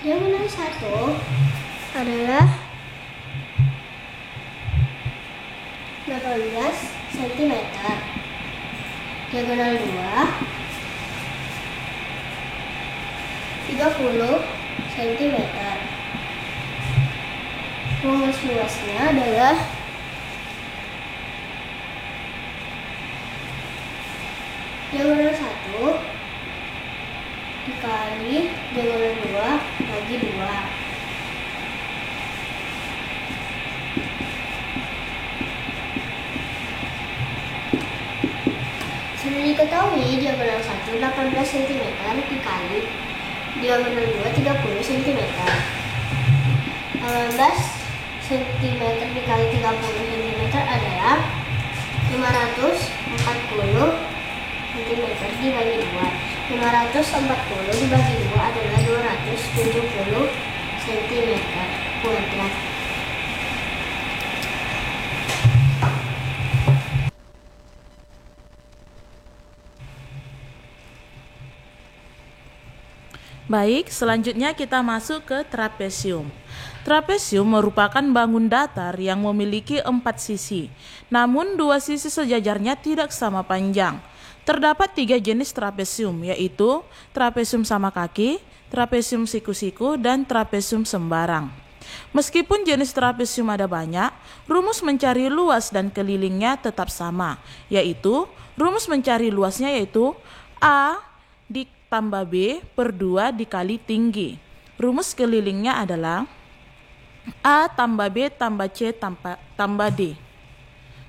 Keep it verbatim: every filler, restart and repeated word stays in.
Diagonal satu adalah delapan belas sentimeter. Diagonal dua tiga puluh sentimeter. Rumus luasnya adalah diagonal satu dikali diagonal dua bagi dua. Sudah diketahui diagonal satu delapan belas sentimeter dikali diagonal dua tiga puluh sentimeter. delapan belas sentimeter dikali tiga puluh sentimeter adalah lima ratus empat puluh sentimeter dibagi dua. lima ratus empat puluh dibagi dua adalah dua ratus tujuh puluh sentimeter kuadrat. Baik, selanjutnya kita masuk ke trapesium. Trapesium merupakan bangun datar yang memiliki empat sisi, namun dua sisi sejajarnya tidak sama panjang. Terdapat tiga jenis trapesium, yaitu trapesium sama kaki, trapesium siku-siku, dan trapesium sembarang. Meskipun jenis trapesium ada banyak, rumus mencari luas dan kelilingnya tetap sama, yaitu rumus mencari luasnya yaitu A ditambah B per dua dikali tinggi. Rumus kelilingnya adalah A tambah B tambah C tambah, tambah D.